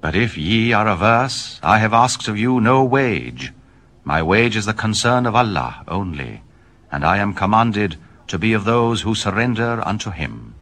But if ye are averse, I have asked of you no wage. My wage is the concern of Allah only, and I am commanded to be of those who surrender unto him.